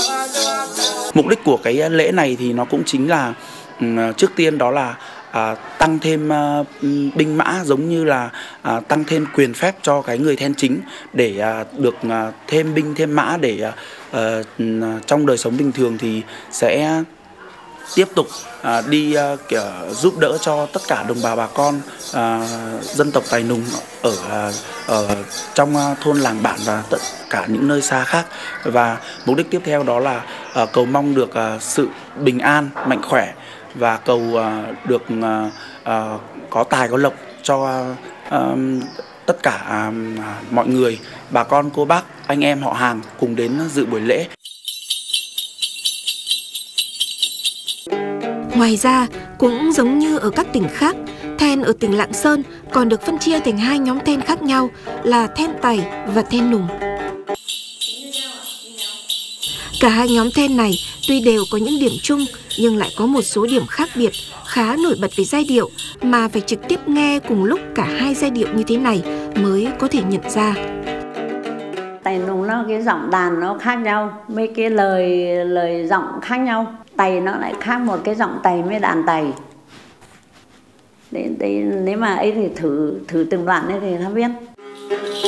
Mục đích của cái lễ này thì nó cũng chính là trước tiên đó là tăng thêm binh mã, giống như là tăng thêm quyền phép cho cái người then chính để được thêm binh thêm mã để trong đời sống bình thường thì sẽ tiếp tục đi kiểu giúp đỡ cho tất cả đồng bào bà con dân tộc Tài Nùng ở trong thôn làng bản và tất cả những nơi xa khác. Và mục đích tiếp theo đó là cầu mong được sự bình an, mạnh khỏe và cầu được có tài có lộc cho tất cả mọi người, bà con cô bác, anh em họ hàng cùng đến dự buổi lễ. Ngoài ra, cũng giống như ở các tỉnh khác, then ở tỉnh Lạng Sơn còn được phân chia thành hai nhóm then khác nhau là then Tày và then Nùng. Cả hai nhóm then này tuy đều có những điểm chung nhưng lại có một số điểm khác biệt khá nổi bật về giai điệu mà phải trực tiếp nghe cùng lúc cả hai giai điệu như thế này mới có thể nhận ra. Tày Nùng nó cái giọng đàn nó khác nhau, mấy cái lời giọng khác nhau. Tày nó lại khác một cái giọng tày với đàn tày. Đấy, nếu mà ấy thì thử từng đoạn ấy thì nó biết.